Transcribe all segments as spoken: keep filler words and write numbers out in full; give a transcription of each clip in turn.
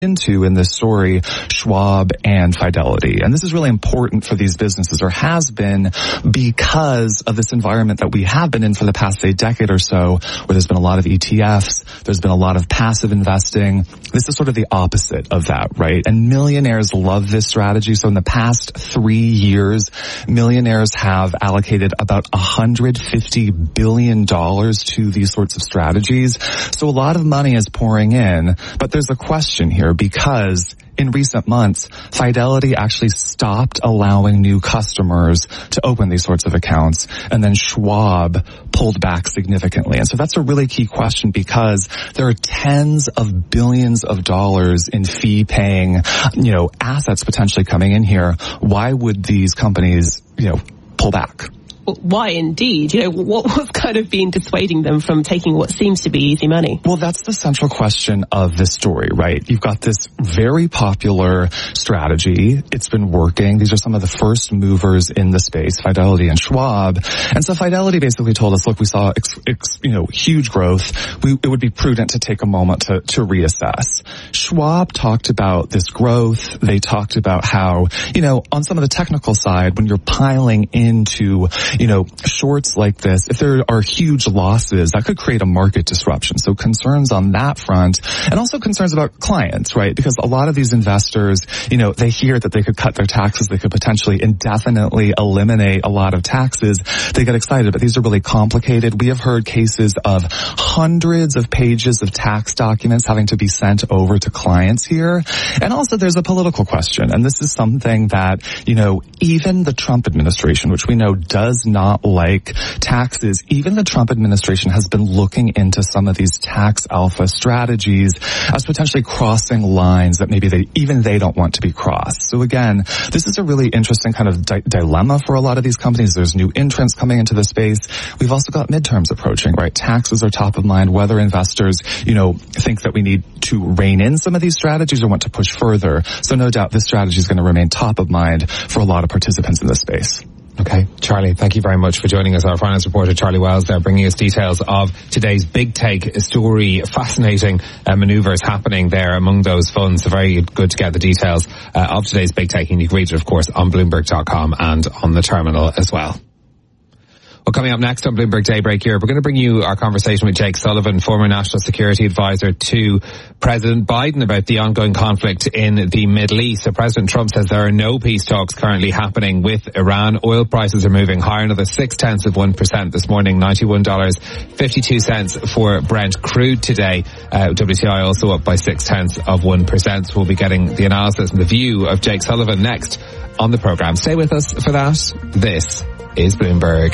into in this story, Schwab and Fidelity. And this is really important for these businesses, or has been, because of this environment that we have been in for the past, say, decade or so, where there's been a lot of E T Fs, there's been a lot of passive investing. This is sort of the opposite of that, right? And millionaires love this strategy. So in the past three years, millionaires have allocated about one hundred fifty billion dollars to these sorts of strategies. So a lot of money is pouring in, but there's a question here, because in recent months, Fidelity actually stopped allowing new customers to open these sorts of accounts, and then Schwab pulled back significantly. And so that's a really key question, because there are tens of billions of dollars in fee-paying, you know, assets potentially coming in here. Why would these companies, you know, pull back? Why indeed? You know, what was kind of been dissuading them from taking what seems to be easy money? Well, that's the central question of this story, right? You've got this very popular strategy. It's been working. These are some of the first movers in the space, Fidelity and Schwab. And so Fidelity basically told us, look, we saw, ex, ex, you know, huge growth. We, it would be prudent to take a moment to, to reassess. Schwab talked about this growth. They talked about how, you know, on some of the technical side, when you're piling into, you know, shorts like this, if there are huge losses, that could create a market disruption. So concerns on that front, and also concerns about clients, right? Because a lot of these investors, you know, they hear that they could cut their taxes, they could potentially indefinitely eliminate a lot of taxes. They get excited, but these are really complicated. We have heard cases of hundreds of pages of tax documents having to be sent over to clients here. And also there's a political question, and this is something that, you know, even the Trump administration, which we know does not like taxes, even the Trump administration has been looking into some of these tax alpha strategies as potentially crossing lines that maybe they even they don't want to be crossed. So again, this is a really interesting kind of di- dilemma for a lot of these companies. There's new entrants coming into the space. We've also got midterms approaching, right? Taxes are top of mind, whether investors, you know, think that we need to rein in some of these strategies or want to push further. So no doubt this strategy is going to remain top of mind for a lot of participants in this space. Okay, Charlie, thank you very much for joining us. Our finance reporter, Charlie Wells, there, bringing us details of today's big take story. Fascinating uh, manoeuvres happening there among those funds. So very good to get the details uh, of today's big take. And you can read it, of course, on Bloomberg dot com and on the terminal as well. Well, coming up next on Bloomberg Daybreak here, we're going to bring you our conversation with Jake Sullivan, former National Security Advisor to President Biden, about the ongoing conflict in the Middle East. So President Trump says there are no peace talks currently happening with Iran. Oil prices are moving higher, another six tenths of one percent this morning, ninety-one dollars and fifty-two cents for Brent crude today. Uh, W T I also up by six tenths of one percent. So we'll be getting the analysis and the view of Jake Sullivan next on the programme. Stay with us for that. This is Bloomberg.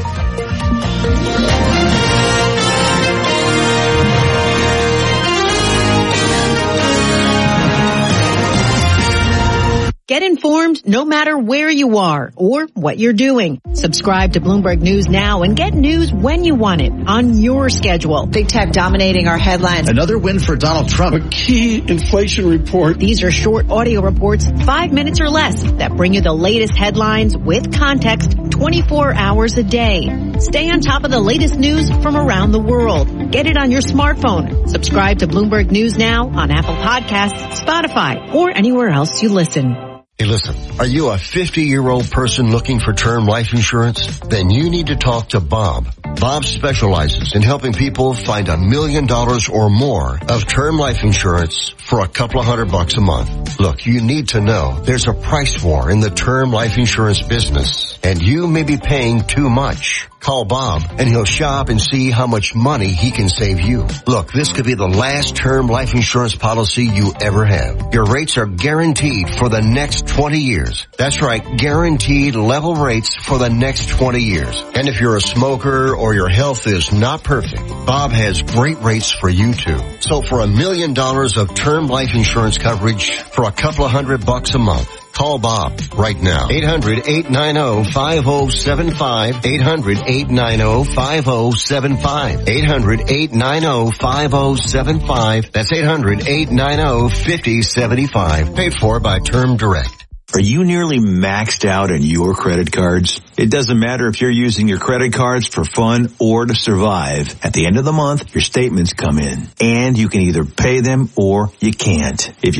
Get informed no matter where you are or what you're doing. Subscribe to Bloomberg News now and get news when you want it on your schedule. Big tech dominating our headlines. Another win for Donald Trump. A key inflation report. These are short audio reports, five minutes or less, that bring you the latest headlines with context twenty-four hours a day. Stay on top of the latest news from around the world. Get it on your smartphone. Subscribe to Bloomberg News now on Apple Podcasts, Spotify, or anywhere else you listen. Hey, listen, are you a fifty-year-old person looking for term life insurance? Then you need to talk to Bob. Bob specializes in helping people find a million dollars or more of term life insurance for a couple of hundred bucks a month. Look, you need to know there's a price war in the term life insurance business, and you may be paying too much. Call Bob, and he'll shop and see how much money he can save you. Look, this could be the last term life insurance policy you ever have. Your rates are guaranteed for the next twenty years. That's right, guaranteed level rates for the next twenty years. And if you're a smoker or your health is not perfect, Bob has great rates for you too. So for a million dollars of term life insurance coverage for a couple of hundred bucks a month, call Bob right now. eight hundred, eight nine zero, five zero seven five. eight hundred, eight nine zero, five zero seven five. eight hundred, eight nine zero, five zero seven five. That's eight hundred, eight nine zero, five zero seven five. Paid for by Term Direct. Are you nearly maxed out on your credit cards? It doesn't matter if you're using your credit cards for fun or to survive. At the end of the month, your statements come in, and you can either pay them or you can't. If you